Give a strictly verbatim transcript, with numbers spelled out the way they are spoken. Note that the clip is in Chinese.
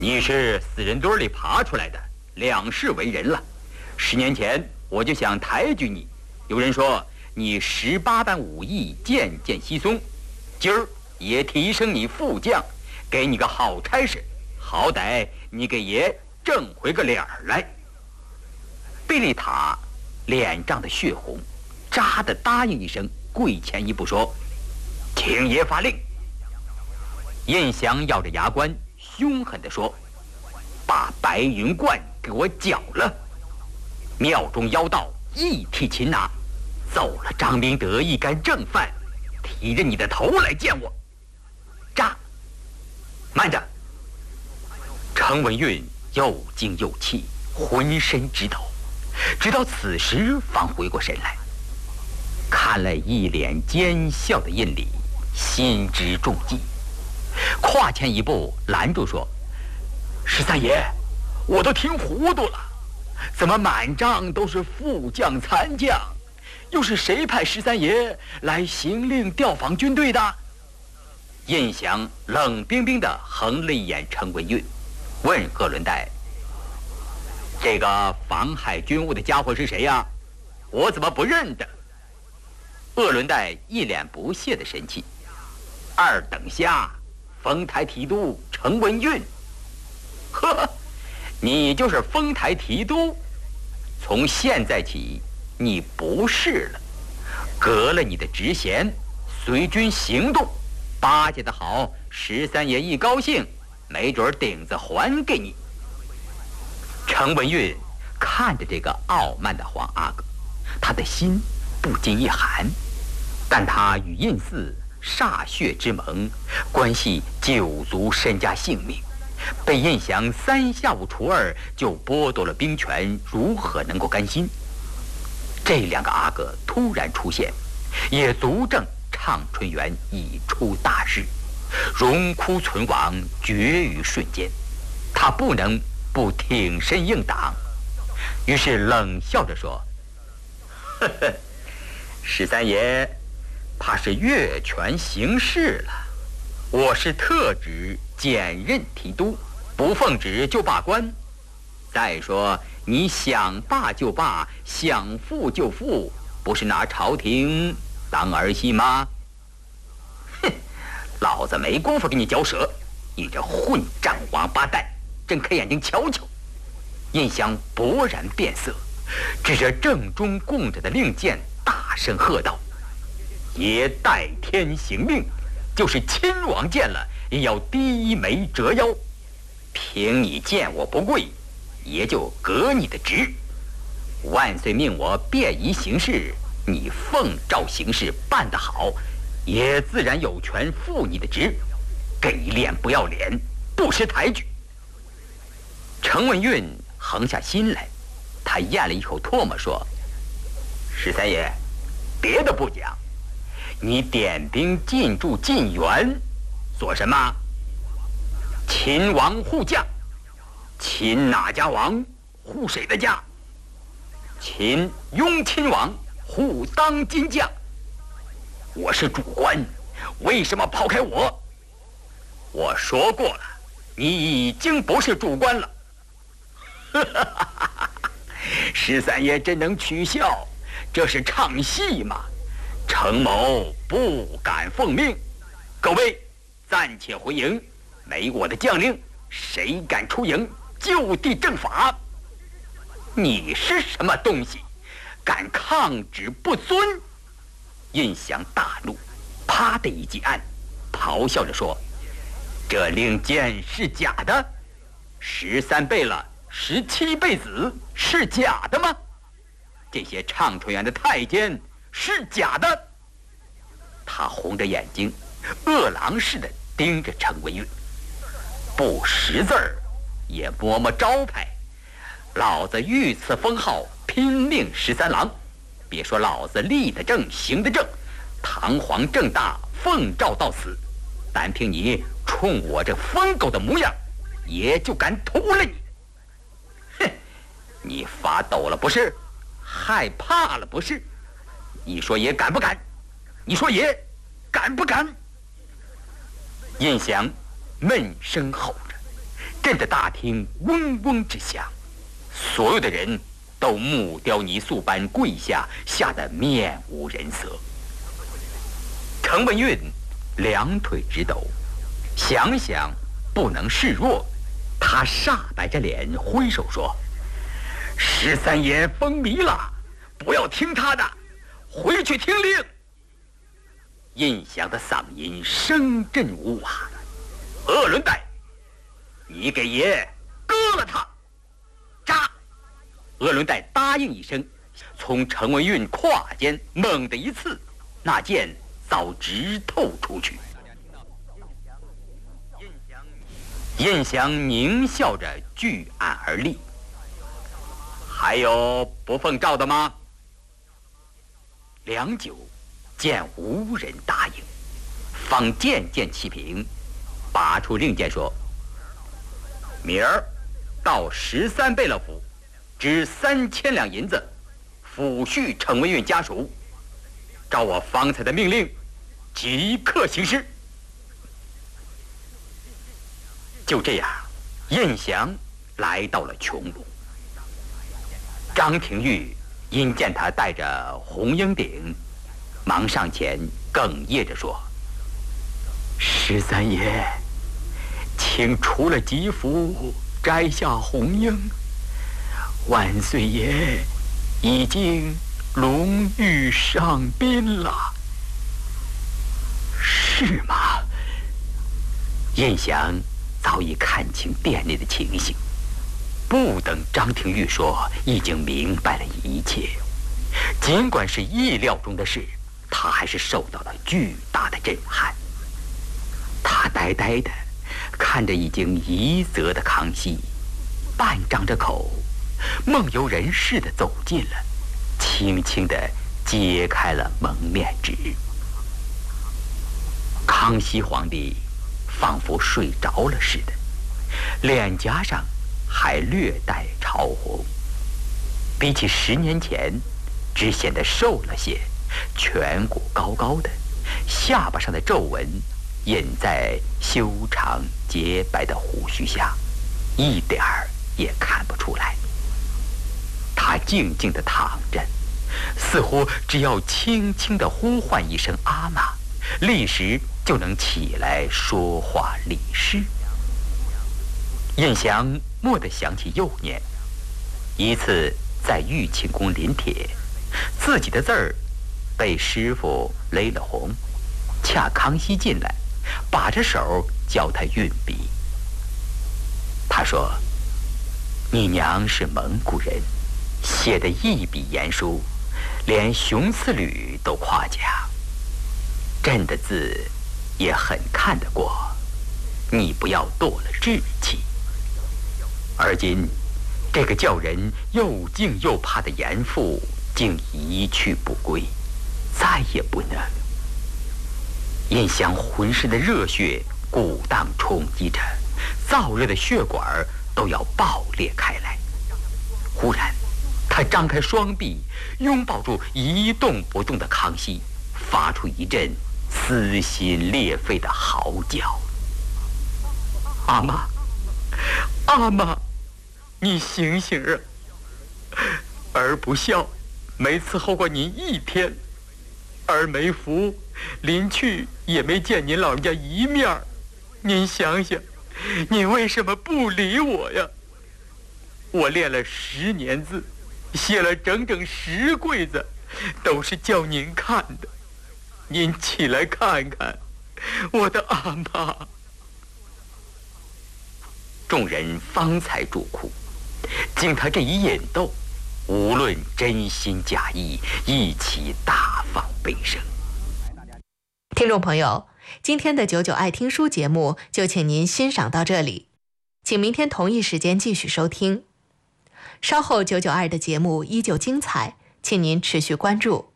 你是死人堆里爬出来的，两世为人了。十年前我就想抬举你，有人说你十八般武艺渐渐稀松，今儿也提升你副将，给你个好差事，好歹你给爷挣回个脸儿来。贝利塔脸涨得血红，扎的答应一声，跪前一步说：“请爷发令。”印祥咬着牙关，凶狠地说：“把白云观给我缴了！”庙中妖道一提擒拿，走了张明德一干正犯，提着你的头来见我。扎！慢着！程文运又惊又气，浑身直抖，直到此时方回过神来，看了一脸奸笑的印里，心知中计，跨前一步拦住说：“十三爷，我都听糊涂了，怎么满帐都是副将残将？又是谁派十三爷来行令调访军队的？”印祥冷冰冰地横了一眼程文运，问鄂伦岱：“这个妨害军务的家伙是谁呀？我怎么不认得？”鄂伦岱一脸不屑的神气：“二等虾，丰台提督程文运。呵，你就是丰台提督，从现在起你不是了，革了你的职衔，随军行动。巴结的好，十三爷一高兴，没准顶子还给你。”程文运看着这个傲慢的黄阿哥，他的心不禁一寒，但他与印寺歃血之盟，关系九族身家性命，被印祥三下五除二就剥夺了兵权，如何能够甘心？这两个阿哥突然出现，也足证畅春园已出大事，荣枯存亡绝于瞬间，他不能不挺身应党，于是冷笑着说：“呵呵，十三爷怕是越权行事了。我是特旨兼任提督，不奉旨就罢官。再说你想罢就罢，想复就复，不是拿朝廷当儿戏吗？哼，老子没工夫跟你嚼舌，你这混账王八蛋，睁开眼睛瞧瞧！”印祥勃然变色，指着正中供着的令箭，大声喝道：“爷代天行命，就是亲王见了，也要低眉折腰。凭你见我不贵，爷就革你的职。万岁命我便宜行事，你奉诏行事办得好，也自然有权复你的职。给脸不要脸，不识抬举。”程文运横下心来，他咽了一口唾沫说：“十三爷，别的不讲，你点兵进驻晋元，做什么？秦王护驾，秦哪家王护谁的家？秦雍亲王护当今将。我是主官，为什么抛开我？我说过了，你已经不是主官了。”十三爷真能取笑，这是唱戏吗？程某不敢奉命，各位暂且回营，没我的将令，谁敢出营，就地正法。你是什么东西，敢抗旨不遵？印祥大怒，啪的一击案，咆哮着说：“这令箭是假的，十三贝勒十七贝子是假的吗？这些畅春园的太监是假的。”他红着眼睛，饿狼似的盯着程文运，不识字儿，也摸摸招牌。老子御赐封号，拼命十三郎。别说老子立得正，行得正，堂皇正大，奉诏到此。单凭你冲我这疯狗的模样，爷就敢屠了你！哼，你发抖了不是？害怕了不是？你说爷敢不敢？你说爷敢不敢？印祥闷声吼着， 震得大厅嗡嗡直响，所有的人都木雕泥塑般跪下，吓得面无人色。程文运两腿直抖，想想不能示弱，他煞白着脸挥手说：“十三爷疯迷了，不要听他的，回去听令。”印祥的嗓音声震屋瓦：“鄂伦岱，你给爷割了他！”扎！鄂伦岱答应一声，从程文运胯间猛地一刺，那剑早直透出去。印祥狞笑着据案而立：“还有不奉诏的吗？”良久，见无人答应，方渐渐气平，拔出令箭说：“明儿到十三贝勒府，支三千两银子，抚恤程文运家属。照我方才的命令，即刻行事。”就这样，印祥来到了穹庐。张廷玉因见他戴着红缨顶，忙上前哽咽着说：“十三爷，请除了吉服，摘下红缨。万岁爷已经龙御上宾了。”“是吗？”印祥早已看清殿内的情形，不等张廷玉说，已经明白了一切。尽管是意料中的事，他还是受到了巨大的震撼。他呆呆地看着已经夷则的康熙，半张着口，梦游人似的走近了，轻轻地揭开了蒙面纸。康熙皇帝仿佛睡着了似的，脸颊上还略带潮红，比起十年前只显得瘦了些，颧骨高高的，下巴上的皱纹隐在修长洁白的胡须下，一点儿也看不出来。他静静地躺着，似乎只要轻轻地呼唤一声阿玛，立时就能起来说话理事。印祥蓦地想起幼年，一次在玉清宫临帖，自己的字儿被师傅勒了红，恰康熙进来，把着手教他运笔。他说：“你娘是蒙古人，写的一笔言书，连熊次履都夸奖。朕的字也很看得过，你不要堕了志气。而今这个叫人又敬又怕的严父竟一去不归，再也不能。”印祥浑身的热血鼓荡冲击着，燥热的血管都要爆裂开来。忽然他张开双臂，拥抱住一动不动的康熙，发出一阵撕心裂肺的嚎叫：“阿妈，阿妈，你醒醒啊！儿不孝，没伺候过您一天；儿没福，临去也没见您老人家一面。您想想，您为什么不理我呀？我练了十年字，写了整整十柜子，都是叫您看的。您起来看看，我的阿妈。”众人方才住哭，经他这一引逗，无论真心假意，一起大放悲声。 听众朋友，今天的九九爱听书节目就请您欣赏到这里，请明天同一时间继续收听。稍后九九二的节目依旧精彩，请您持续关注。